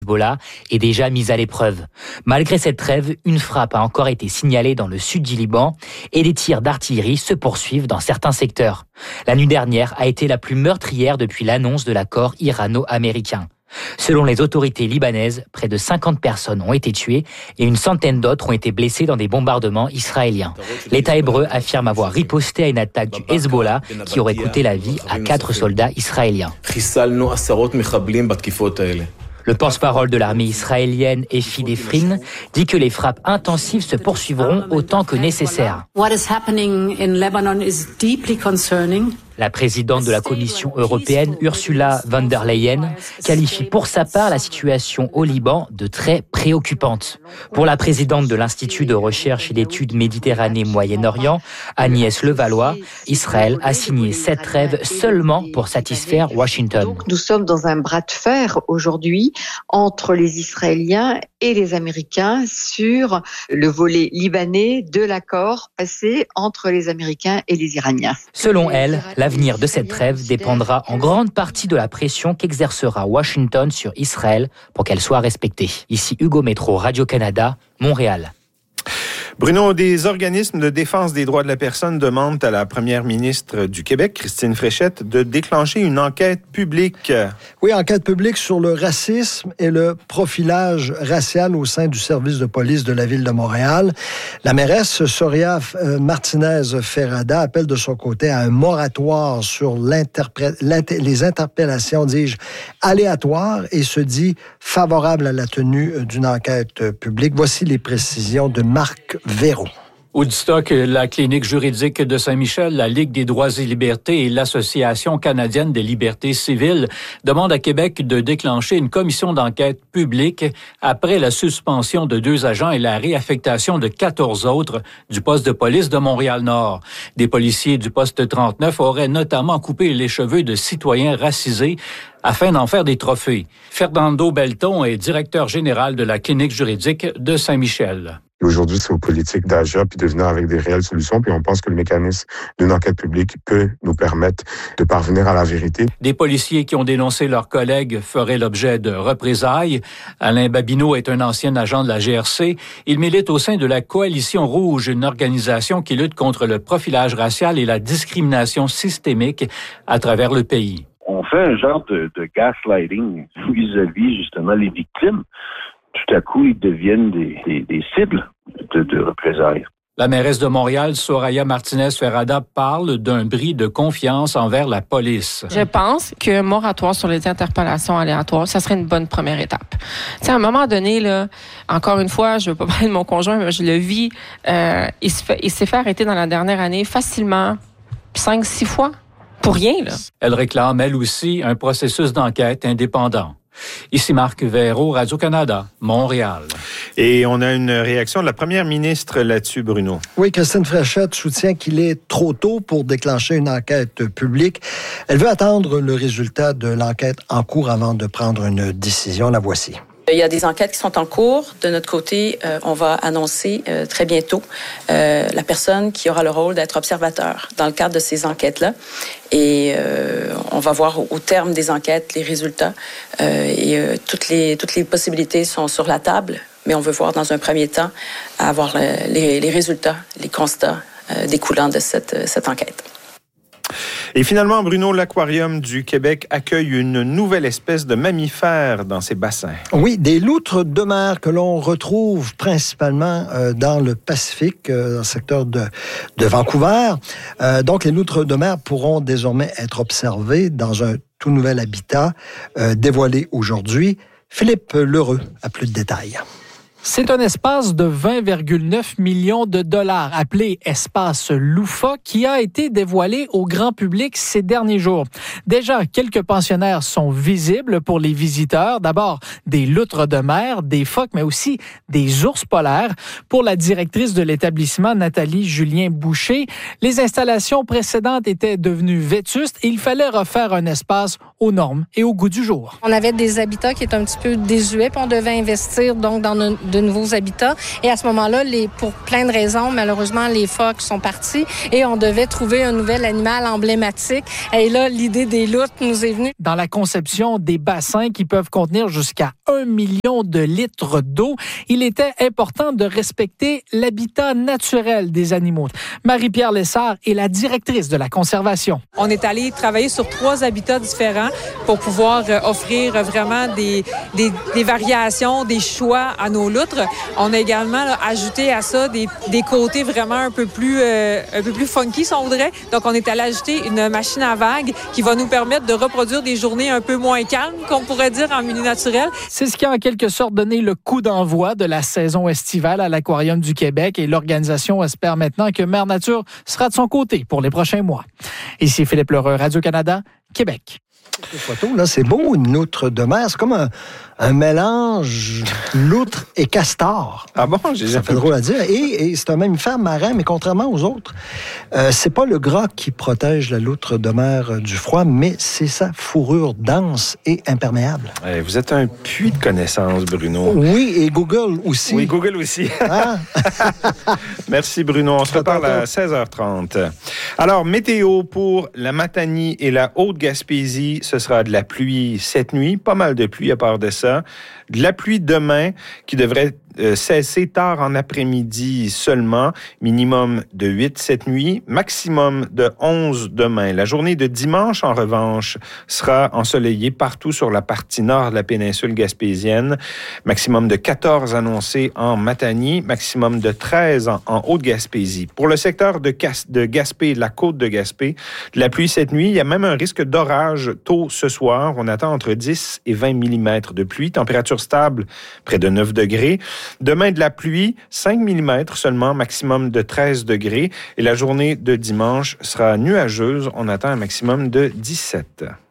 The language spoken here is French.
Hezbollah est déjà mise à l'épreuve. Malgré cette trêve, une frappe a encore été signalée dans le sud du Liban et des tirs d'artillerie se poursuivent dans certains secteurs. La nuit dernière a été la plus meurtrière depuis l'annonce de l'accord irano-américain. Selon les autorités libanaises, près de 50 personnes ont été tuées et une centaine d'autres ont été blessées dans des bombardements israéliens. L'État hébreu affirme avoir riposté à une attaque du Hezbollah qui aurait coûté la vie à 4 soldats israéliens. Le porte-parole de l'armée israélienne, Efi Defrin, dit que les frappes intensives se poursuivront autant que nécessaire. What is happening in Lebanon is deeply concerning. La présidente de la Commission européenne, Ursula von der Leyen, qualifie pour sa part la situation au Liban de très préoccupante. Pour la présidente de l'Institut de recherche et d'études Méditerranée-Moyen-Orient, Agnès Levallois, Israël a signé cette trêve seulement pour satisfaire Washington. Donc, nous sommes dans un bras de fer aujourd'hui entre les Israéliens et les Américains sur le volet libanais de l'accord passé entre les Américains et les Iraniens. Selon elle, l'avenir de cette trêve dépendra en grande partie de la pression qu'exercera Washington sur Israël pour qu'elle soit respectée. Ici Hugo Métro, Radio-Canada, Montréal. Bruno, des organismes de défense des droits de la personne demandent à la première ministre du Québec, Christine Fréchette, de déclencher une enquête publique. Oui, enquête publique sur le racisme et le profilage racial au sein du service de police de la Ville de Montréal. La mairesse Soria Martinez-Ferrada appelle de son côté à un moratoire sur les interpellations, dis-je, aléatoires et se dit favorable à la tenue d'une enquête publique. Voici les précisions de Marc Véro. Woodstock, la clinique juridique de Saint-Michel, la Ligue des droits et libertés et l'Association canadienne des libertés civiles demandent à Québec de déclencher une commission d'enquête publique après la suspension de 2 agents et la réaffectation de 14 autres du poste de police de Montréal-Nord. Des policiers du poste 39 auraient notamment coupé les cheveux de citoyens racisés afin d'en faire des trophées. Fernando Belton est directeur général de la clinique juridique de Saint-Michel. Aujourd'hui, c'est aux politiques d'agir puis de venir avec des réelles solutions. Puis on pense que le mécanisme d'une enquête publique peut nous permettre de parvenir à la vérité. Des policiers qui ont dénoncé leurs collègues feraient l'objet de représailles. Alain Babineau est un ancien agent de la GRC. Il milite au sein de la Coalition Rouge, une organisation qui lutte contre le profilage racial et la discrimination systémique à travers le pays. On fait un genre de gaslighting vis-à-vis justement les victimes. Tout à coup, ils deviennent des cibles de représailles. La mairesse de Montréal, Soraya Martinez-Ferrada, parle d'un bris de confiance envers la police. Je pense qu'un moratoire sur les interpellations aléatoires, ça serait une bonne première étape. Tu sais, à un moment donné, là, encore une fois, je veux pas parler de mon conjoint, mais je le vis, il s'est fait arrêter dans la dernière année facilement 5-6 fois. Pour rien, là. Elle réclame, elle aussi, un processus d'enquête indépendant. Ici Marc Véro, Radio-Canada, Montréal. Et on a une réaction de la première ministre là-dessus, Bruno. Oui, Christine Fréchette soutient qu'il est trop tôt pour déclencher une enquête publique. Elle veut attendre le résultat de l'enquête en cours avant de prendre une décision. La voici. Il y a des enquêtes qui sont en cours. De notre côté, on va annoncer très bientôt la personne qui aura le rôle d'être observateur dans le cadre de ces enquêtes-là. Et on va voir au terme des enquêtes les résultats. Toutes les possibilités sont sur la table, mais on veut voir dans un premier temps avoir les résultats, les constats découlant de cette enquête. Et finalement, Bruno, l'Aquarium du Québec accueille une nouvelle espèce de mammifère dans ses bassins. Oui, des loutres de mer que l'on retrouve principalement dans le Pacifique, dans le secteur de Vancouver. Donc, les loutres de mer pourront désormais être observées dans un tout nouvel habitat dévoilé aujourd'hui. Philippe Lheureux a plus de détails. C'est un espace de 20,9 millions de dollars, appelé Espace Loufa, qui a été dévoilé au grand public ces derniers jours. Déjà, quelques pensionnaires sont visibles pour les visiteurs. D'abord, des loutres de mer, des phoques, mais aussi des ours polaires. Pour la directrice de l'établissement, Nathalie Julien-Boucher, les installations précédentes étaient devenues vétustes et il fallait refaire un espace aux normes et au goût du jour. On avait des habitats qui étaient un petit peu désuets, puis on devait investir donc dans de nouveaux habitats. Et à ce moment-là, pour plein de raisons, malheureusement, les phoques sont partis et on devait trouver un nouvel animal emblématique. Et là, l'idée des loutres nous est venue. Dans la conception des bassins qui peuvent contenir jusqu'à 1 million de litres d'eau, il était important de respecter l'habitat naturel des animaux. Marie-Pierre Lessard est la directrice de la conservation. On est allé travailler sur 3 habitats différents pour pouvoir offrir vraiment des variations, des choix à nos loutres. On a également ajouté à ça des côtés vraiment un peu plus funky, si on voudrait. Donc, on est allé ajouter une machine à vagues qui va nous permettre de reproduire des journées un peu moins calmes, qu'on pourrait dire en milieu naturel. C'est ce qui a en quelque sorte donné le coup d'envoi de la saison estivale à l'Aquarium du Québec et l'organisation espère maintenant que Mère Nature sera de son côté pour les prochains mois. Ici Philippe Lheureux, Radio-Canada, Québec. Ces photos, là, c'est beau, une loutre de mer. C'est comme un mélange loutre et castor. Ah bon? Ça fait drôle à dire. Et c'est un mammifère marin, mais contrairement aux autres, c'est pas le gras qui protège la loutre de mer du froid, mais c'est sa fourrure dense et imperméable. Vous êtes un puits de connaissances, Bruno. Oui, et Google aussi. Oui, Google aussi. Ah. Merci, Bruno. On se reparle à 16h30. Alors, météo pour la Matanie et la Haute-Gaspésie. Ce sera de la pluie cette nuit, pas mal de pluie à part de ça. De la pluie demain qui devrait cesser tard en après-midi seulement, minimum de 8 cette nuit, maximum de 11 demain. La journée de dimanche, en revanche, sera ensoleillée partout sur la partie nord de la péninsule gaspésienne. Maximum de 14 annoncé en Matanie, maximum de 13 en Haute-Gaspésie. Pour le secteur de Gaspé, de la côte de Gaspé, de la pluie cette nuit, il y a même un risque d'orage tôt ce soir. On attend entre 10 et 20 mm de pluie, température stable près de 9 degrés. Demain, de la pluie, 5 mm seulement, maximum de 13 degrés. Et la journée de dimanche sera nuageuse. On attend un maximum de 17.